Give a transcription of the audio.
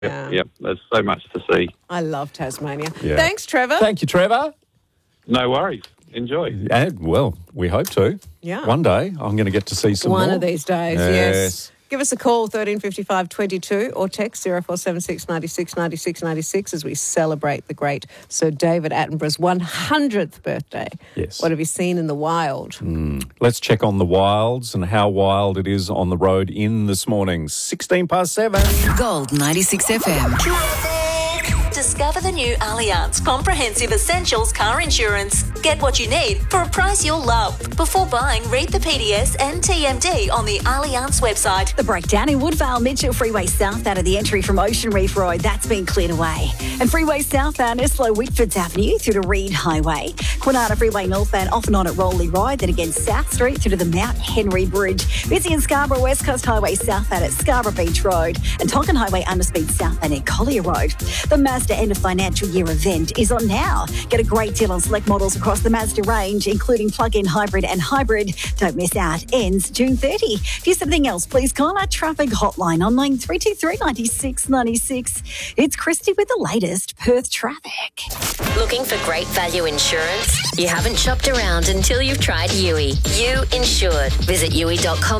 Yep. There's so much to see. I love Tasmania. Yeah. Thanks, Trevor. Thank you, Trevor. No worries. Enjoy. And, well, we hope to. Yeah. One day I'm going to get to see some One more. of these days, yes. Give us a call, 1355 22, or text 0476 96 96 96 as we celebrate the great Sir David Attenborough's 100th birthday. Yes. What have you seen in the wild? Let's check on the wilds and how wild it is on the road in this morning. 7:16. Gold 96 FM. Discover the new Allianz Comprehensive Essentials car insurance. Get what you need for a price you'll love. Before buying, read the PDS and TMD on the Allianz website. The breakdown in Woodvale Mitchell Freeway southbound of the entry from Ocean Reef Road, that's been cleared away. And Freeway southbound Eslo Whitfords Avenue through to Reed Highway. Quinana Freeway northbound off and on at Rowley Road, then again South Street through to the Mount Henry Bridge. Busy in Scarborough West Coast Highway southbound at Scarborough Beach Road and Tonkin Highway underspeed southbound at Collier Road. The Mazda end of financial year event is on now. Get a great deal on select models across the Mazda range, including plug-in hybrid and hybrid. Don't miss out. Ends June 30. If you something else, please call our traffic hotline on line 323 96 96. It's Christy with the latest Perth traffic. Looking for great value insurance? You haven't shopped around until you've tried Yui. You Insured. Visit yui.com.